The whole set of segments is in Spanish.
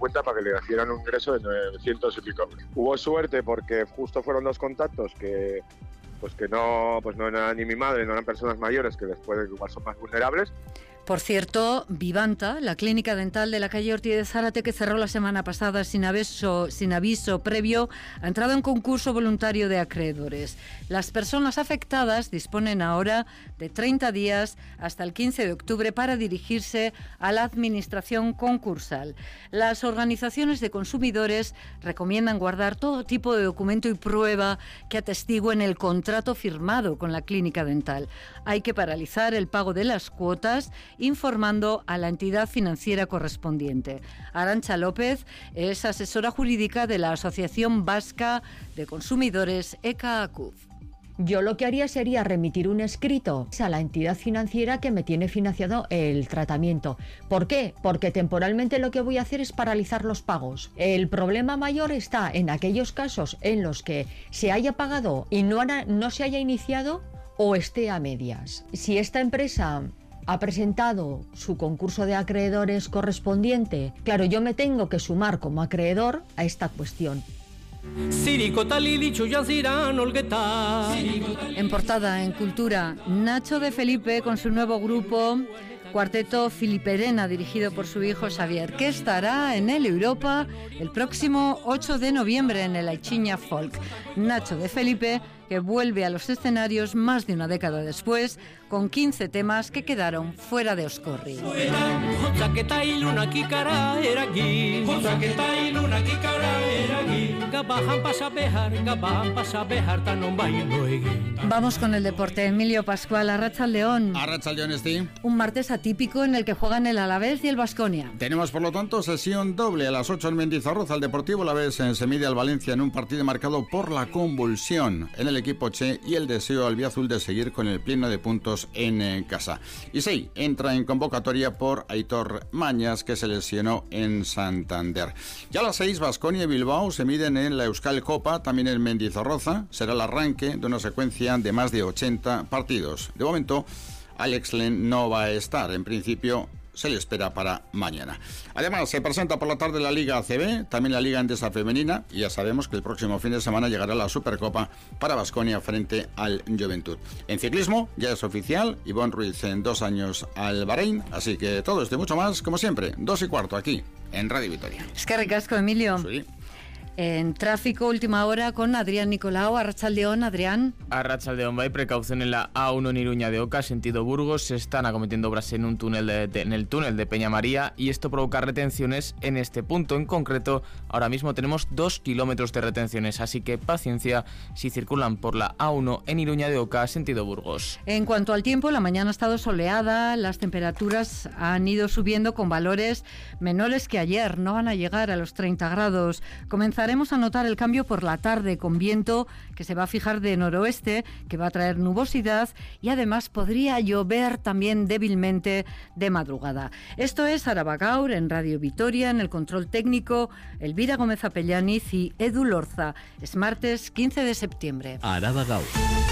cuenta para que le hicieran un ingreso de 900 y pico. Hubo suerte porque justo fueron 2 contactos que no eran ni mi madre, no eran personas mayores que después igual son más vulnerables. Por cierto, Vivanta, la clínica dental de la calle Ortiz de Zárate, que cerró la semana pasada sin aviso previo, ha entrado en concurso voluntario de acreedores. Las personas afectadas disponen ahora de 30 días hasta el 15 de octubre para dirigirse a la administración concursal. Las organizaciones de consumidores recomiendan guardar todo tipo de documento y prueba que atestiguen el contrato firmado con la clínica dental. Hay que paralizar el pago de las cuotas informando a la entidad financiera correspondiente. Arantxa López es asesora jurídica de la Asociación Vasca de Consumidores ECAACUF. Yo lo que haría sería remitir un escrito a la entidad financiera que me tiene financiado el tratamiento. ¿Por qué? Porque temporalmente lo que voy a hacer es paralizar los pagos. El problema mayor está en aquellos casos en los que se haya pagado y no se haya iniciado o esté a medias. Si esta empresa ha presentado su concurso de acreedores correspondiente, claro, yo me tengo que sumar como acreedor a esta cuestión. En portada, en Cultura, Nacho de Felipe con su nuevo grupo Cuarteto Filiperena, dirigido por su hijo Xavier, que estará en el Europa el próximo 8 de noviembre en el Aichiña Folk. Nacho de Felipe, que vuelve a los escenarios más de una década después, con 15 temas que quedaron fuera de Oscorri. Vamos con el deporte. Emilio Pascual, Arratsaldeon. Arratsaldeon, Esti. Un martes atípico en el que juegan el Alavés y el Baskonia. Tenemos, por lo tanto, sesión doble a las 8 en Mendizorroza. El Deportivo Alavés se mide al Valencia en un partido marcado por la convulsión en el equipo Che y el deseo albiazul de seguir con el pleno de puntos en casa. Y sí, entra en convocatoria por Aitor Mañas, que se lesionó en Santander. Ya a las 6, Baskonia y Bilbao se miden en la Euskal Copa, también en Mendizorroza. Será el arranque de una secuencia de más de 80 partidos. De momento, Alex Len no va a estar. En principio, se le espera para mañana. Además, se presenta por la tarde la Liga ACB, también la Liga Endesa Femenina, y ya sabemos que el próximo fin de semana llegará la Supercopa para Baskonia frente al Juventud. En ciclismo, ya es oficial, Ivonne Ruiz en 2 años al Bahrein, así que todo esto y mucho más, como siempre, 2:15 aquí, en Radio Vitoria. Es que ricasco, Emilio. Sí. En tráfico, última hora con Adrián Nicolau. Arratsaldeon, Adrián. Arratsaldeon, hay precaución en la A1 en Iruña de Oca, sentido Burgos. Se están acometiendo obras en un túnel en el túnel de Peña María y esto provoca retenciones en este punto. En concreto, ahora mismo tenemos 2 kilómetros de retenciones, así que paciencia si circulan por la A1 en Iruña de Oca, sentido Burgos. En cuanto al tiempo, la mañana ha estado soleada, las temperaturas han ido subiendo con valores menores que ayer, no van a llegar a los 30 grados. Comenzaremos a notar el cambio por la tarde con viento que se va a fijar de noroeste, que va a traer nubosidad y además podría llover también débilmente de madrugada. Esto es Araba Gaur en Radio Vitoria, en el control técnico Elvira Gómez Apellaniz y Edu Lorza. Es martes 15 de septiembre. Araba Gaur.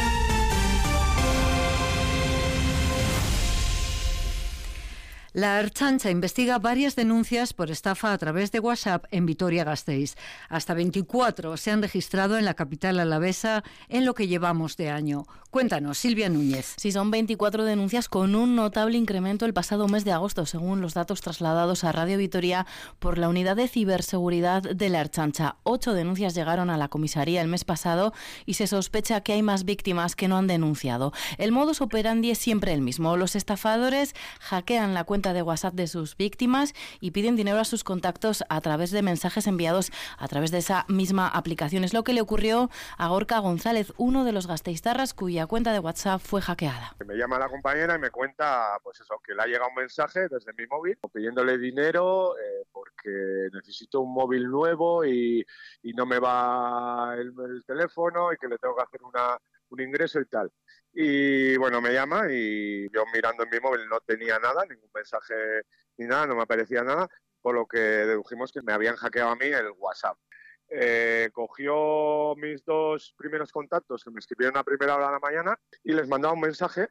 La Ertzaintza investiga varias denuncias por estafa a través de WhatsApp en Vitoria-Gasteiz. Hasta 24 se han registrado en la capital alavesa en lo que llevamos de año. Cuéntanos, Silvia Núñez. Sí, son 24 denuncias con un notable incremento el pasado mes de agosto, según los datos trasladados a Radio Vitoria por la Unidad de Ciberseguridad de la Ertzaintza. 8 denuncias llegaron a la comisaría el mes pasado y se sospecha que hay más víctimas que no han denunciado. El modus operandi es siempre el mismo. Los estafadores hackean la cuenta de WhatsApp de sus víctimas y piden dinero a sus contactos a través de mensajes enviados a través de esa misma aplicación. Es lo que le ocurrió a Gorka González, uno de los gasteiztarras cuya cuenta de WhatsApp fue hackeada. Me llama la compañera y me cuenta, pues eso, que le ha llegado un mensaje desde mi móvil pidiéndole dinero porque necesito un móvil nuevo y no me va el teléfono y que le tengo que hacer un ingreso y tal. Y bueno, me llama y yo mirando en mi móvil no tenía nada, ningún mensaje ni nada, no me aparecía nada, por lo que dedujimos que me habían hackeado a mí el WhatsApp. Cogió mis 2 primeros contactos que me escribieron a primera hora de la mañana y les mandaba un mensaje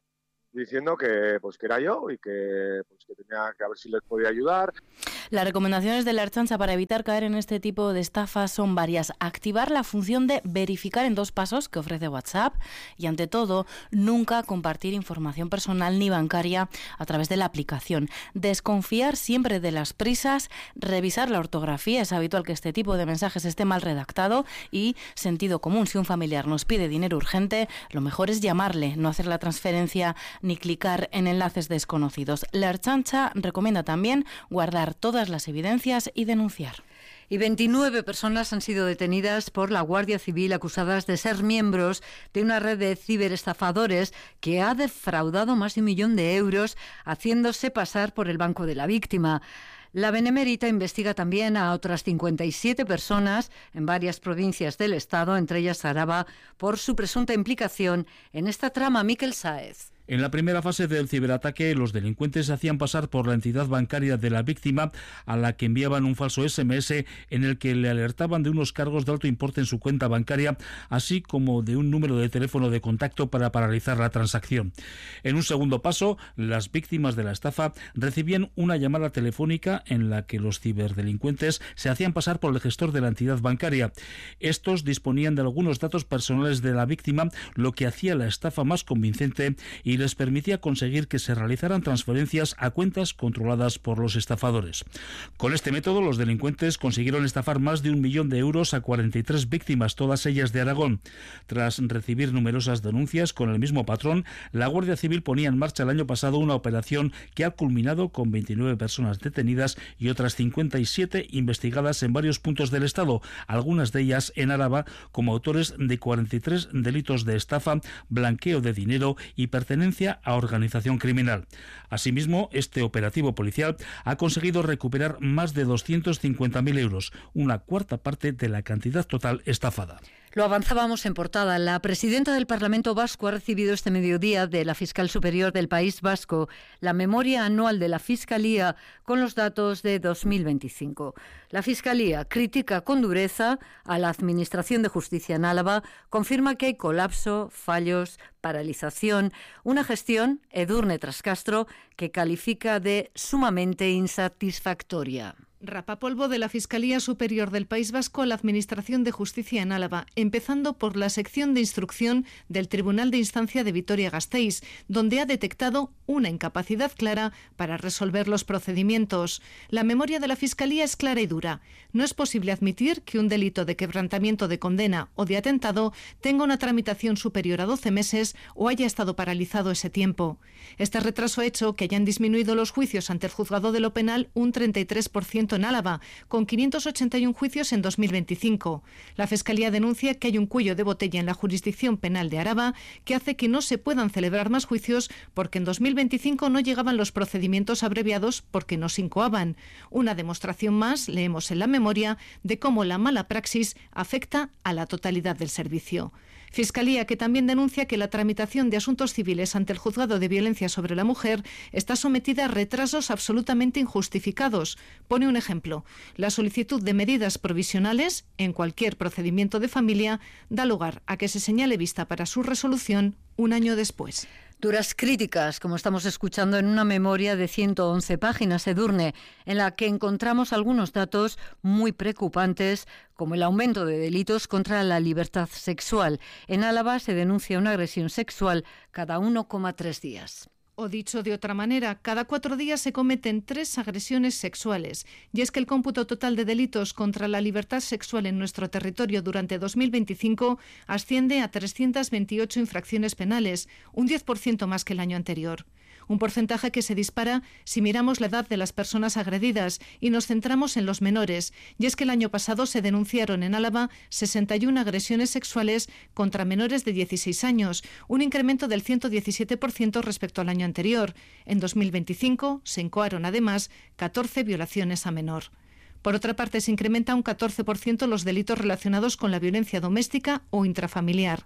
diciendo que era yo y que tenía que a ver si les podía ayudar. Las recomendaciones de la Ertzaintza para evitar caer en este tipo de estafas son varias. Activar la función de verificar en 2 pasos que ofrece WhatsApp y, ante todo, nunca compartir información personal ni bancaria a través de la aplicación. Desconfiar siempre de las prisas, revisar la ortografía. Es habitual que este tipo de mensajes esté mal redactado, y sentido común. Si un familiar nos pide dinero urgente, lo mejor es llamarle, no hacer la transferencia ni clicar en enlaces desconocidos. La Ertzaintza recomienda también guardar todas las evidencias y denunciar. Y 29 personas han sido detenidas por la Guardia Civil acusadas de ser miembros de una red de ciberestafadores que ha defraudado más de 1 millón de euros haciéndose pasar por el banco de la víctima. La Benemérita investiga también a otras 57 personas en varias provincias del Estado, entre ellas Araba, por su presunta implicación en esta trama. Miquel Sáez. En la primera fase del ciberataque, los delincuentes se hacían pasar por la entidad bancaria de la víctima, a la que enviaban un falso SMS en el que le alertaban de unos cargos de alto importe en su cuenta bancaria, así como de un número de teléfono de contacto para paralizar la transacción. En un segundo paso, las víctimas de la estafa recibían una llamada telefónica en la que los ciberdelincuentes se hacían pasar por el gestor de la entidad bancaria. Estos disponían de algunos datos personales de la víctima, lo que hacía la estafa más convincente y les permitía conseguir que se realizaran transferencias a cuentas controladas por los estafadores. Con este método, los delincuentes consiguieron estafar más de 1 millón de euros a 43 víctimas, todas ellas de Aragón. Tras recibir numerosas denuncias con el mismo patrón, la Guardia Civil ponía en marcha el año pasado una operación que ha culminado con 29 personas detenidas y otras 57 investigadas en varios puntos del Estado, algunas de ellas en Araba, como autores de 43 delitos de estafa, blanqueo de dinero y pertenencia a organización criminal. Asimismo, este operativo policial ha conseguido recuperar más de 250.000 euros, una cuarta parte de la cantidad total estafada. Lo avanzábamos en portada. La presidenta del Parlamento Vasco ha recibido este mediodía de la Fiscal Superior del País Vasco la memoria anual de la Fiscalía con los datos de 2025. La Fiscalía critica con dureza a la Administración de Justicia en Álava, confirma que hay colapso, fallos, paralización, una gestión, Edurne Trascastro, que califica de sumamente insatisfactoria. Rapapolvo de la Fiscalía Superior del País Vasco a la Administración de Justicia en Álava, empezando por la sección de instrucción del Tribunal de Instancia de Vitoria-Gasteiz, donde ha detectado una incapacidad clara para resolver los procedimientos. La memoria de la Fiscalía es clara y dura. No es posible admitir que un delito de quebrantamiento de condena o de atentado tenga una tramitación superior a 12 meses o haya estado paralizado ese tiempo. Este retraso ha hecho que hayan disminuido los juicios ante el juzgado de lo penal un 33% en Álava, con 581 juicios en 2025. La Fiscalía denuncia que hay un cuello de botella en la jurisdicción penal de Araba que hace que no se puedan celebrar más juicios porque en 2025 no llegaban los procedimientos abreviados porque no se incoaban. Una demostración más, leemos en la memoria, de cómo la mala praxis afecta a la totalidad del servicio. Fiscalía que también denuncia que la tramitación de asuntos civiles ante el Juzgado de Violencia sobre la Mujer está sometida a retrasos absolutamente injustificados. Pone un ejemplo. La solicitud de medidas provisionales en cualquier procedimiento de familia da lugar a que se señale vista para su resolución un año después. Duras críticas, como estamos escuchando en una memoria de 111 páginas, Edurne, en la que encontramos algunos datos muy preocupantes, como el aumento de delitos contra la libertad sexual. En Álava se denuncia una agresión sexual cada 1,3 días. O dicho de otra manera, cada 4 días se cometen 3 agresiones sexuales. Y es que el cómputo total de delitos contra la libertad sexual en nuestro territorio durante 2025 asciende a 328 infracciones penales, un 10% más que el año anterior. Un porcentaje que se dispara si miramos la edad de las personas agredidas y nos centramos en los menores. Y es que el año pasado se denunciaron en Álava 61 agresiones sexuales contra menores de 16 años, un incremento del 117% respecto al año anterior. En 2025 se incoaron además 14 violaciones a menor. Por otra parte, se incrementa un 14% los delitos relacionados con la violencia doméstica o intrafamiliar.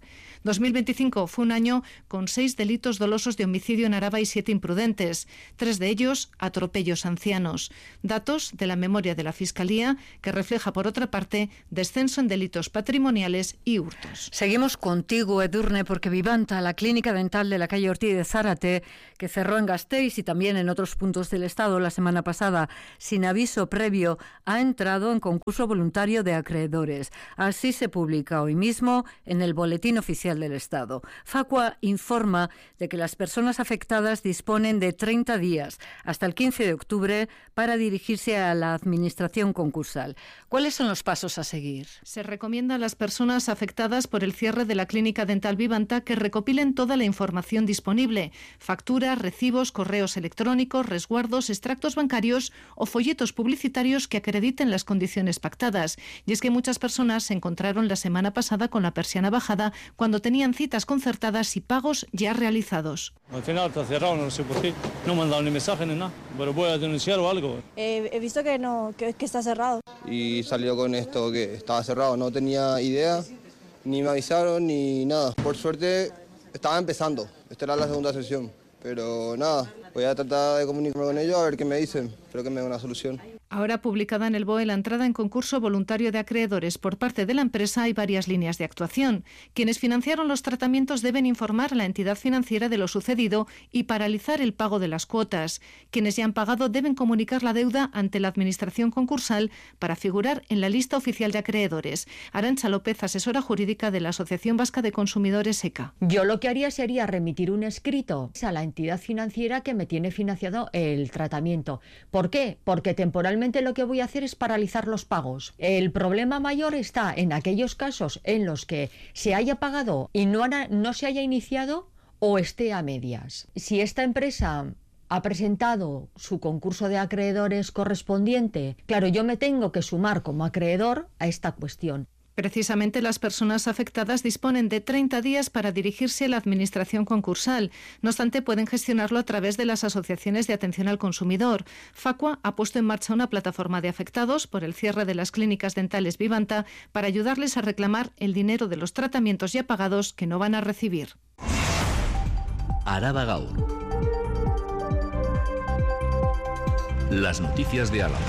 2025 fue un año con 6 delitos dolosos de homicidio en Araba y 7 imprudentes, 3 de ellos atropellos ancianos. Datos de la memoria de la Fiscalía, que refleja, por otra parte, descenso en delitos patrimoniales y hurtos. Seguimos contigo, Edurne, porque Vivanta, la clínica dental de la calle Ortiz de Zárate, que cerró en Gasteiz y también en otros puntos del Estado la semana pasada, sin aviso previo, ha entrado en concurso voluntario de acreedores. Así se publica hoy mismo en el Boletín Oficial del Estado. Facua informa de que las personas afectadas disponen de 30 días, hasta el 15 de octubre, para dirigirse a la Administración concursal. ¿Cuáles son los pasos a seguir? Se recomienda a las personas afectadas por el cierre de la clínica dental Vivanta que recopilen toda la información disponible: facturas, recibos, correos electrónicos, resguardos, extractos bancarios o folletos publicitarios que acrediten las condiciones pactadas. Y es que muchas personas se encontraron la semana pasada con la persiana bajada cuando tenían citas concertadas y pagos ya realizados. Al final está cerrado, no sé por qué. No me han dado ni mensaje ni nada, pero voy a denunciar o algo. He visto que está cerrado. Y salió con esto que estaba cerrado, no tenía idea, ni me avisaron ni nada. Por suerte estaba empezando, esta era la segunda sesión, pero nada, voy a tratar de comunicarme con ellos a ver qué me dicen, espero que me den una solución. Ahora publicada en el BOE la entrada en concurso voluntario de acreedores por parte de la empresa, hay varias líneas de actuación. Quienes financiaron los tratamientos deben informar a la entidad financiera de lo sucedido y paralizar el pago de las cuotas. Quienes ya han pagado deben comunicar la deuda ante la Administración concursal para figurar en la lista oficial de acreedores. Arantxa López, asesora jurídica de la Asociación Vasca de Consumidores ECA. Yo lo que haría sería remitir un escrito a la entidad financiera que me tiene financiado el tratamiento. ¿Por qué? Porque temporalmente lo que voy a hacer es paralizar los pagos. El problema mayor está en aquellos casos en los que se haya pagado y no se haya iniciado o esté a medias. Si esta empresa ha presentado su concurso de acreedores correspondiente, claro, yo me tengo que sumar como acreedor a esta cuestión. Precisamente las personas afectadas disponen de 30 días para dirigirse a la Administración concursal. No obstante, pueden gestionarlo a través de las asociaciones de atención al consumidor. Facua ha puesto en marcha una plataforma de afectados por el cierre de las clínicas dentales Vivanta para ayudarles a reclamar el dinero de los tratamientos ya pagados que no van a recibir. Araba Gaur. Las noticias de Álava.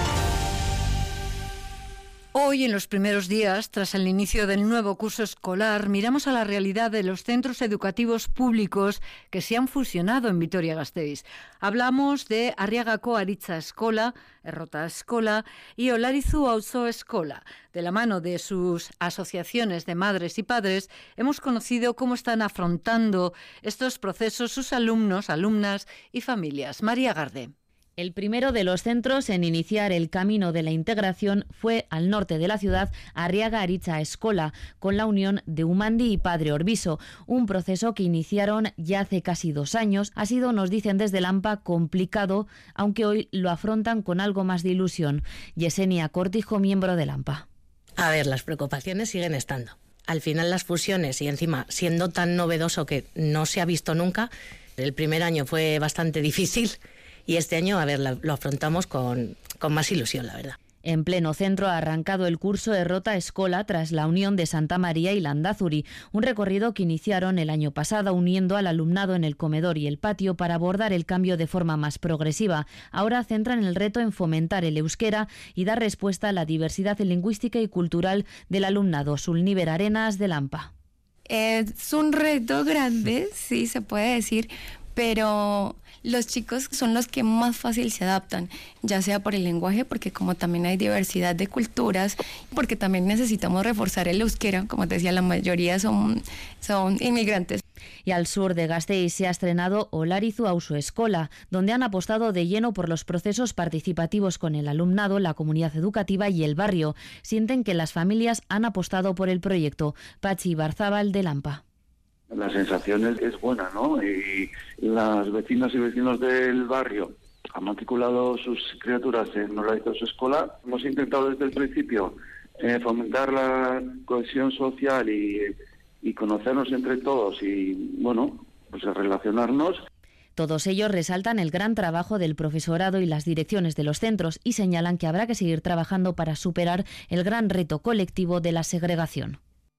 Hoy, en los primeros días, tras el inicio del nuevo curso escolar, miramos a la realidad de los centros educativos públicos que se han fusionado en Vitoria-Gasteiz. Hablamos de Arriagako Aritza Eskola, Errota Eskola y Olarizu Auzo Eskola. De la mano de sus asociaciones de madres y padres, hemos conocido cómo están afrontando estos procesos sus alumnos, alumnas y familias. María Garde. El primero de los centros en iniciar el camino de la integración fue al norte de la ciudad, Arriaga Aritza Eskola, con la unión de Umandi y Padre Orbiso, un proceso que iniciaron ya hace casi 2 años. Ha sido, nos dicen desde Lampa, complicado, aunque hoy lo afrontan con algo más de ilusión. Yesenia Cortijo, miembro de Lampa. A ver, las preocupaciones siguen estando. Al final las fusiones, y encima siendo tan novedoso que no se ha visto nunca, el primer año fue bastante difícil. Y este año, a ver, lo afrontamos con más ilusión, la verdad. En pleno centro ha arrancado el curso Errota Eskola tras la unión de Santa María y Landazuri, un recorrido que iniciaron el año pasado uniendo al alumnado en el comedor y el patio para abordar el cambio de forma más progresiva. Ahora centran el reto en fomentar el euskera y dar respuesta a la diversidad lingüística y cultural del alumnado. Sulníver Arenas, de Lampa. Es un reto grande, sí se puede decir, pero los chicos son los que más fácil se adaptan, ya sea por el lenguaje, porque como también hay diversidad de culturas, porque también necesitamos reforzar el euskera, como te decía, la mayoría son inmigrantes. Y al sur de Gasteiz se ha estrenado Olarizu Auzo Eskola, donde han apostado de lleno por los procesos participativos con el alumnado, la comunidad educativa y el barrio. Sienten que las familias han apostado por el proyecto. Pachi Barzábal, de Lampa. La sensación es buena, ¿no? Y las vecinas y vecinos del barrio han matriculado sus criaturas en Olarizu Auzo Eskola. Hemos intentado desde el principio fomentar la cohesión social y conocernos entre todos y, bueno, pues relacionarnos. Todos ellos resaltan el gran trabajo del profesorado y las direcciones de los centros y señalan que habrá que seguir trabajando para superar el gran reto colectivo de la segregación.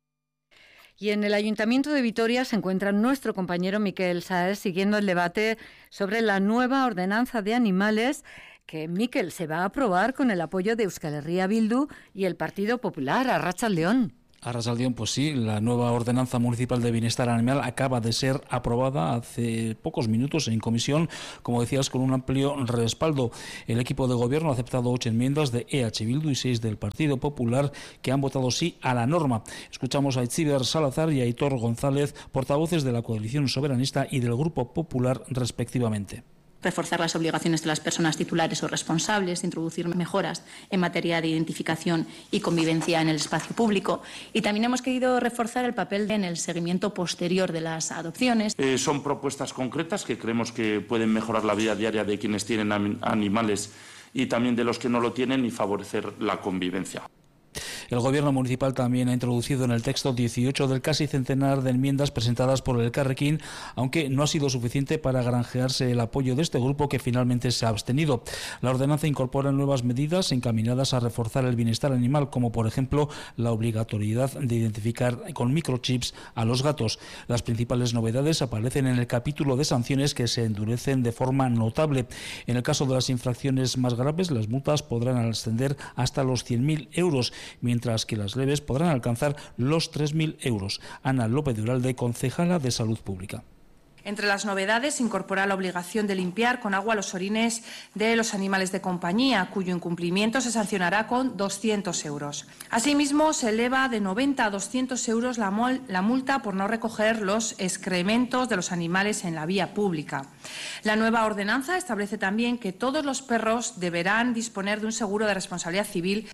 Y en el Ayuntamiento de Vitoria se encuentra nuestro compañero Miquel Sáez siguiendo el debate sobre la nueva ordenanza de animales que, Miquel, se va a aprobar con el apoyo de Euskal Herria Bildu y el Partido Popular. Arratsaldeon. Arratsaldeon, pues sí, la nueva ordenanza municipal de bienestar animal acaba de ser aprobada hace pocos minutos en comisión, como decías, con un amplio respaldo. El equipo de gobierno ha aceptado 8 enmiendas de EH Bildu y 6 del Partido Popular que han votado sí a la norma. Escuchamos a Itziber Salazar y a Aitor González, portavoces de la coalición soberanista y del Grupo Popular respectivamente. Reforzar las obligaciones de las personas titulares o responsables, introducir mejoras en materia de identificación y convivencia en el espacio público. Y también hemos querido reforzar el papel en el seguimiento posterior de las adopciones. Son propuestas concretas que creemos que pueden mejorar la vida diaria de quienes tienen animales y también de los que no lo tienen y favorecer la convivencia. El Gobierno municipal también ha introducido en el texto 18 del casi centenar de enmiendas presentadas por el Carrequín, aunque no ha sido suficiente para granjearse el apoyo de este grupo, que finalmente se ha abstenido. La ordenanza incorpora nuevas medidas encaminadas a reforzar el bienestar animal, como por ejemplo la obligatoriedad de identificar con microchips a los gatos. Las principales novedades aparecen en el capítulo de sanciones, que se endurecen de forma notable. En el caso de las infracciones más graves, las multas podrán ascender hasta los 100.000 euros, mientras que las leves podrán alcanzar los 3.000 euros. Ana López de Uralde, concejala de Salud Pública. Entre las novedades se incorpora la obligación de limpiar con agua los orines de los animales de compañía, cuyo incumplimiento se sancionará con 200 euros. Asimismo, se eleva de 90 a 200 euros la multa por no recoger los excrementos de los animales en la vía pública. La nueva ordenanza establece también que todos los perros deberán disponer de un seguro de responsabilidad civil.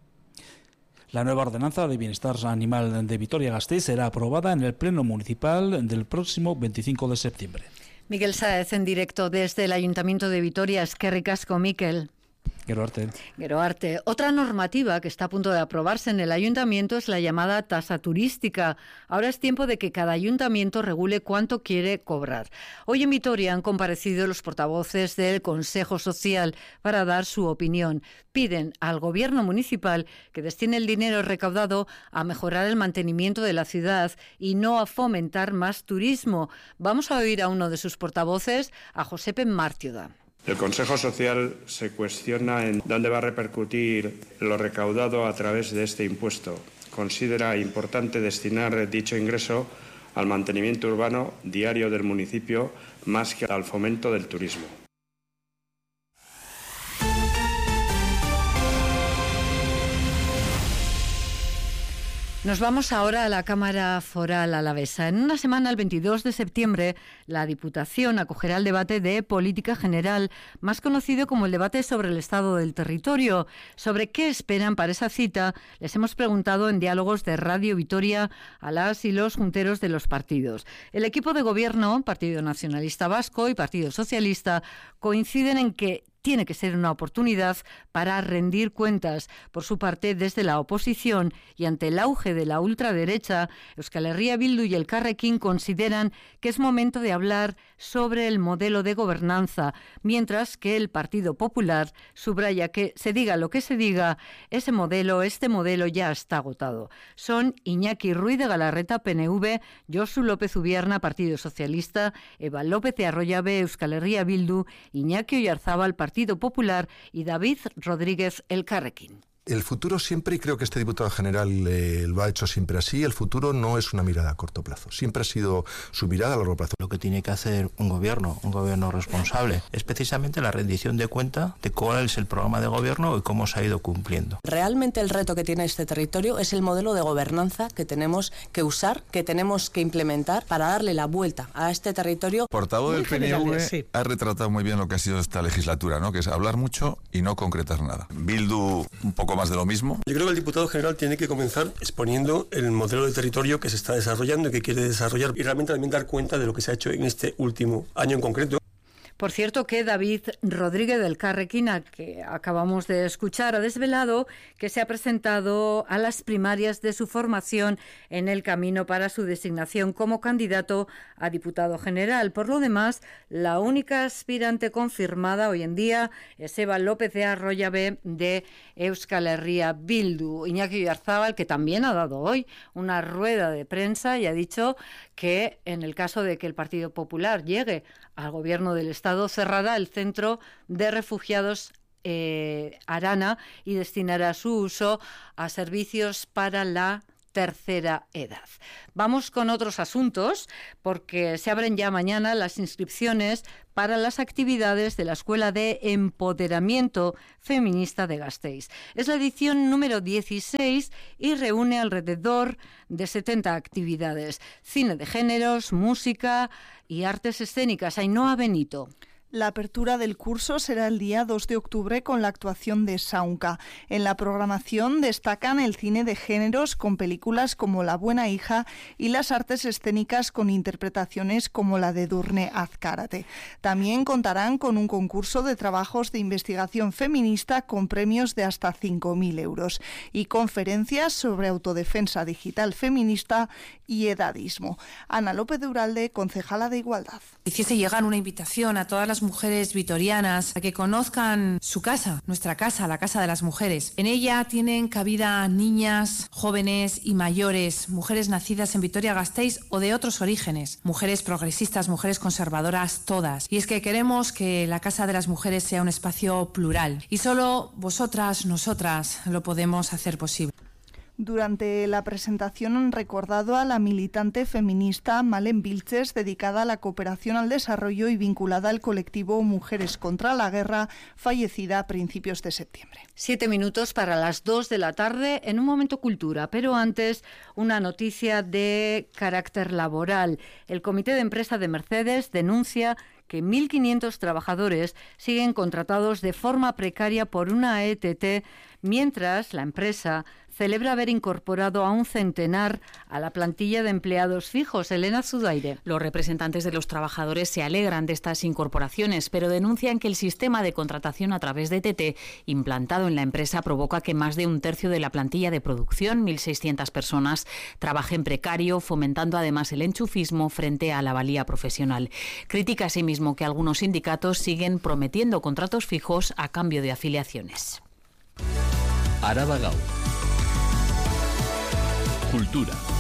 La nueva ordenanza de bienestar animal de Vitoria-Gasteiz será aprobada en el Pleno Municipal del próximo 25 de septiembre. Miquel Sáez en directo desde el Ayuntamiento de Vitoria. Eskerrik asko, Miquel. Gero arte. Otra normativa que está a punto de aprobarse en el ayuntamiento es la llamada tasa turística. Ahora es tiempo de que cada ayuntamiento regule cuánto quiere cobrar. Hoy en Vitoria han comparecido los portavoces del Consejo Social para dar su opinión. Piden al gobierno municipal que destine el dinero recaudado a mejorar el mantenimiento de la ciudad y no a fomentar más turismo. Vamos a oír a uno de sus portavoces, a Josepe Martioda. El Consejo Social se cuestiona en dónde va a repercutir lo recaudado a través de este impuesto. Considera importante destinar dicho ingreso al mantenimiento urbano diario del municipio más que al fomento del turismo. Nos vamos ahora a la Cámara Foral alavesa. En una semana, el 22 de septiembre, la Diputación acogerá el debate de Política General, más conocido como el debate sobre el estado del territorio. Sobre qué esperan para esa cita, les hemos preguntado en diálogos de Radio Vitoria a las y los junteros de los partidos. El equipo de gobierno, Partido Nacionalista Vasco y Partido Socialista, coinciden en que tiene que ser una oportunidad para rendir cuentas. Por su parte, desde la oposición y ante el auge de la ultraderecha, Euskal Herria Bildu y el Carrequín consideran que es momento de hablar sobre el modelo de gobernanza, mientras que el Partido Popular subraya que, se diga lo que se diga, este modelo ya está agotado. Son Iñaki Ruiz de Galarreta, PNV, Josu López Ubierna, Partido Socialista, Eva López de Arroyabe, Euskal Herria Bildu, Iñaki Oyarzábal, Partido Popular, y David Rodríguez, el Carrequín. El futuro siempre, y creo que este diputado general lo ha hecho siempre así, el futuro no es una mirada a corto plazo, siempre ha sido su mirada a largo plazo. Lo que tiene que hacer un gobierno responsable, es precisamente la rendición de cuenta de cuál es el programa de gobierno y cómo se ha ido cumpliendo. Realmente el reto que tiene este territorio es el modelo de gobernanza que tenemos que usar, que tenemos que implementar para darle la vuelta a este territorio. El portavoz del PNV ha retratado muy bien lo que ha sido esta legislatura, ¿no? Que es hablar mucho y no concretar nada. Bildu un poco más de lo mismo. Yo creo que el diputado general tiene que comenzar exponiendo el modelo de territorio que se está desarrollando y que quiere desarrollar, y realmente también dar cuenta de lo que se ha hecho en este último año en concreto. Por cierto que David Rodríguez del Carrequín, que acabamos de escuchar, ha desvelado que se ha presentado a las primarias de su formación en el camino para su designación como candidato a diputado general. Por lo demás, la única aspirante confirmada hoy en día es Eva López de Arroyabe de Euskal Herria Bildu. Iñaki Oyarzábal, que también ha dado hoy una rueda de prensa y ha dicho que en el caso de que el Partido Popular llegue al gobierno del Estado, cerrará el centro de refugiados Arana y destinará su uso a servicios para la tercera edad. Vamos con otros asuntos, porque se abren ya mañana las inscripciones para las actividades de la Escuela de Empoderamiento Feminista de Gasteiz. Es la edición número 16 y reúne alrededor de 70 actividades: cine de géneros, música y artes escénicas. Ainhoa Benito. La apertura del curso será el día 2 de octubre con la actuación de Saunka. En la programación destacan el cine de géneros con películas como La buena hija y las artes escénicas con interpretaciones como la de Durne Azcárate. También contarán con un concurso de trabajos de investigación feminista con premios de hasta 5.000 euros y conferencias sobre autodefensa digital feminista y edadismo. Ana López de Uralde, concejala de Igualdad. Hiciese llegar una invitación a todas las mujeres vitorianas a que conozcan su casa, nuestra casa, la Casa de las Mujeres. En ella tienen cabida niñas, jóvenes y mayores, mujeres nacidas en Vitoria-Gasteiz o de otros orígenes, mujeres progresistas, mujeres conservadoras, todas. Y es que queremos que la Casa de las Mujeres sea un espacio plural y solo vosotras, nosotras, lo podemos hacer posible. Durante la presentación han recordado a la militante feminista Malen Vilches, dedicada a la cooperación al desarrollo y vinculada al colectivo Mujeres contra la Guerra, fallecida a principios de septiembre. 7 minutos para las 2 de la tarde, en un momento cultura, pero antes una noticia de carácter laboral. El Comité de Empresa de Mercedes denuncia que 1.500 trabajadores siguen contratados de forma precaria por una ETT, mientras la empresa celebra haber incorporado a un centenar a la plantilla de empleados fijos. Elena Zudaire. Los representantes de los trabajadores se alegran de estas incorporaciones, pero denuncian que el sistema de contratación a través de ETT implantado en la empresa provoca que más de un tercio de la plantilla de producción, 1.600 personas, trabaje en precario, fomentando además el enchufismo frente a la valía profesional. Critica asimismo que algunos sindicatos siguen prometiendo contratos fijos a cambio de afiliaciones. Araba Gaur. Cultura.